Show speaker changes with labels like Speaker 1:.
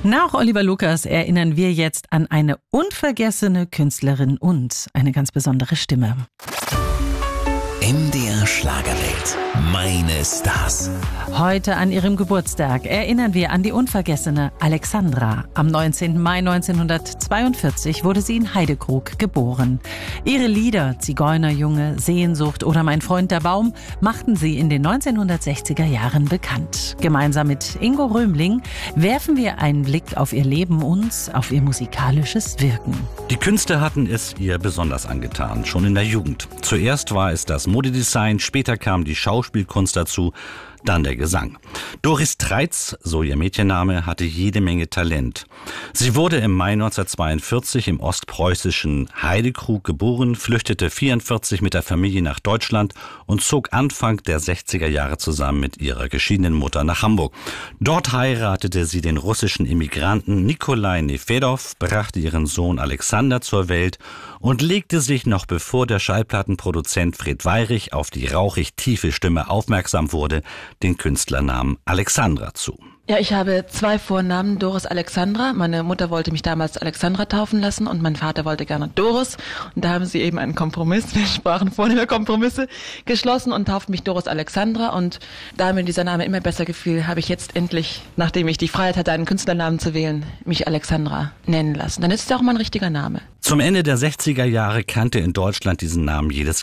Speaker 1: Nach Oliver Lukas erinnern wir jetzt an eine unvergessene Künstlerin und eine ganz besondere Stimme.
Speaker 2: MDR Schlagerwelt. Meine Stars.
Speaker 1: Heute an ihrem Geburtstag erinnern wir an die unvergessene Alexandra. Am 19. Mai 1942 wurde sie in Heidekrug geboren. Ihre Lieder Zigeunerjunge, Sehnsucht oder Mein Freund der Baum machten sie in den 1960er Jahren bekannt. Gemeinsam mit Ingo Römling werfen wir einen Blick auf ihr Leben und auf ihr musikalisches Wirken.
Speaker 3: Die Künste hatten es ihr besonders angetan, schon in der Jugend. Zuerst war es das Modedesign, später kam die Schauspielkunst dazu, dann der Gesang. Doris Treitz, so ihr Mädchenname, hatte jede Menge Talent. Sie wurde im Mai 1942 im ostpreußischen Heidekrug geboren, flüchtete 1944 mit der Familie nach Deutschland und zog Anfang der 60er Jahre zusammen mit ihrer geschiedenen Mutter nach Hamburg. Dort heiratete sie den russischen Immigranten Nikolai Nefedov, brachte ihren Sohn Alexander zur Welt und legte sich noch bevor der Schallplattenproduzent Fred Weyrich auf die rauchig tiefe Stimme aufmerksam wurde, den Künstlernamen Alexandra zu.
Speaker 4: Ja, ich habe 2 Vornamen, Doris Alexandra. Meine Mutter wollte mich damals Alexandra taufen lassen und mein Vater wollte gerne Doris. Und da haben sie eben einen Kompromiss, wir sprachen vorhin über Kompromisse, geschlossen und tauften mich Doris Alexandra. Und da mir dieser Name immer besser gefiel, habe ich jetzt endlich, nachdem ich die Freiheit hatte, einen Künstlernamen zu wählen, mich Alexandra nennen lassen. Dann ist es auch mein richtiger Name.
Speaker 3: Zum Ende der 60er Jahre kannte in Deutschland diesen Namen jedes